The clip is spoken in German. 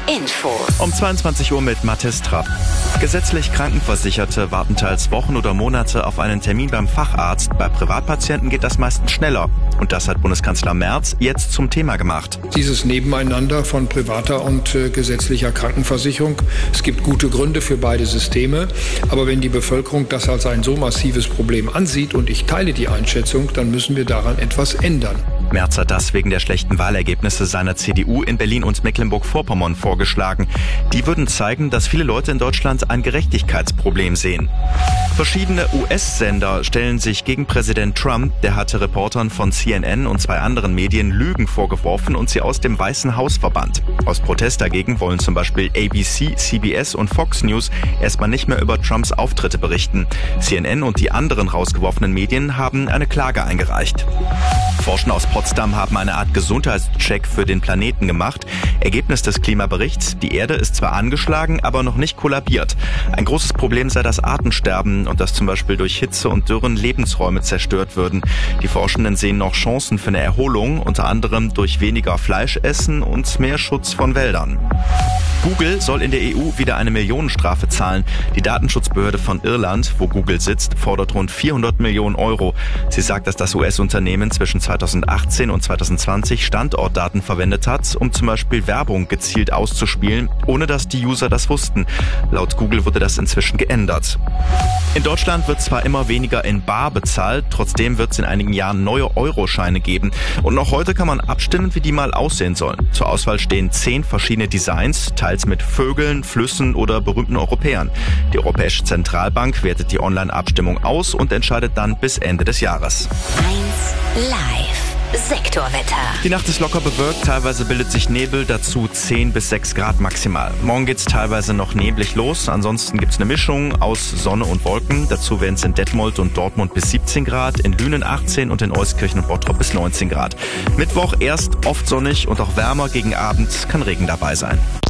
Info. Um 22 Uhr mit Mathis Trapp. Gesetzlich Krankenversicherte warten teils Wochen oder Monate auf einen Termin beim Facharzt. Bei Privatpatienten geht das meistens schneller. Und das hat Bundeskanzler Merz jetzt zum Thema gemacht. Dieses Nebeneinander von privater und gesetzlicher Krankenversicherung. Es gibt gute Gründe für beide Systeme. Aber wenn die Bevölkerung das als ein so massives Problem ansieht, und ich teile die Einschätzung, dann müssen wir daran etwas ändern. Merz hat das wegen der schlechten Wahlergebnisse seiner CDU in Berlin und Mecklenburg-Vorpommern vorgeschlagen. Die würden zeigen, dass viele Leute in Deutschland ein Gerechtigkeitsproblem sehen. Verschiedene US-Sender stellen sich gegen Präsident Trump. Der hatte Reportern von CNN und 2 anderen Medien Lügen vorgeworfen und sie aus dem Weißen Haus verbannt. Aus Protest dagegen wollen zum Beispiel ABC, CBS und Fox News erstmal nicht mehr über Trumps Auftritte berichten. CNN und die anderen rausgeworfenen Medien haben eine Klage eingereicht. Forscher aus Potsdam haben eine Art Gesundheitscheck für den Planeten gemacht. Ergebnis des Klimaberichts: Die Erde ist zwar angeschlagen, aber noch nicht kollabiert. Ein großes Problem sei das Artensterben und dass zum Beispiel durch Hitze und Dürren Lebensräume zerstört würden. Die Forschenden sehen noch Chancen für eine Erholung, unter anderem durch weniger Fleischessen und mehr Schutz von Wäldern. Google soll in der EU wieder eine Millionenstrafe zahlen. Die Datenschutzbehörde von Irland, wo Google sitzt, fordert rund 400 Millionen Euro. Sie sagt, dass das US-Unternehmen zwischen 2018 und 2020 Standortdaten verwendet hat, um zum Beispiel Werbung gezielt auszuspielen, ohne dass die User das wussten. Laut Google wurde das inzwischen geändert. In Deutschland wird zwar immer weniger in bar bezahlt, trotzdem wird es in einigen Jahren neue Euroscheine geben. Und noch heute kann man abstimmen, wie die mal aussehen sollen. Zur Auswahl stehen 10 verschiedene Designs, teils mit Vögeln, Flüssen oder berühmten Europäern. Die Europäische Zentralbank wertet die Online-Abstimmung aus und entscheidet dann bis Ende des Jahres. 1 Live. Sektorwetter. Die Nacht ist locker bewölkt, teilweise bildet sich Nebel, dazu 10 bis 6 Grad maximal. Morgen geht's teilweise noch neblig los, ansonsten gibt's eine Mischung aus Sonne und Wolken. Dazu werden es in Detmold und Dortmund bis 17 Grad, in Lünen 18 und in Euskirchen und Bottrop bis 19 Grad. Mittwoch erst oft sonnig und auch wärmer, gegen Abend kann Regen dabei sein.